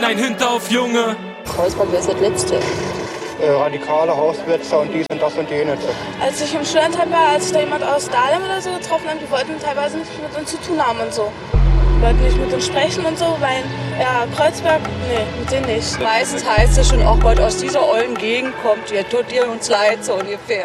bin ein Hinter auf Junge. Kreuzberg wäre das Letzte. Radikale Hauswürzer und dies und das und jenes. Als ich im Studentheim war, als ich da jemand aus Dahlem oder so getroffen habe, die wollten teilweise nichts mit uns zu tun haben und so. Die wollten nicht mit uns sprechen und so, weil, ja, Kreuzberg, nee, mit denen nicht. Meistens heißt es schon, auch Gott aus dieser ollen Gegend kommt, ihr tut ihr uns leid, so ungefähr.